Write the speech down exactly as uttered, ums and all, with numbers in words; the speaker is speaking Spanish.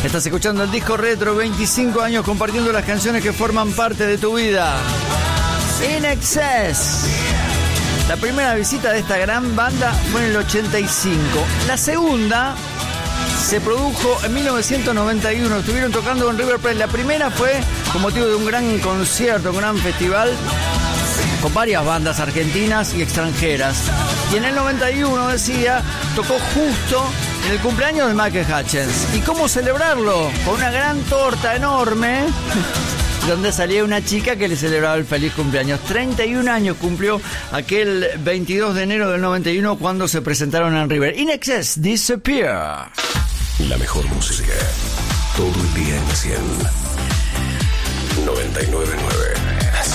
Estás escuchando el disco retro, veinticinco años compartiendo las canciones que forman parte de tu vida. In Excess. La primera visita de esta gran banda fue en el ochenta y cinco. La segunda se produjo en mil novecientos noventa y uno. Estuvieron tocando en River Plate. La primera fue con motivo de un gran concierto, un gran festival con varias bandas argentinas y extranjeras. Y en el noventa y uno, decía, tocó justo en el cumpleaños de Michael Hutchence. ¿Y cómo celebrarlo? Con una gran torta enorme, donde salía una chica que le celebraba el feliz cumpleaños. treinta y un años cumplió aquel veintidós de enero del noventa y uno cuando se presentaron en River. In Excess, Disappear. La mejor música, todo el día en cien. noventa y nueve punto nueve.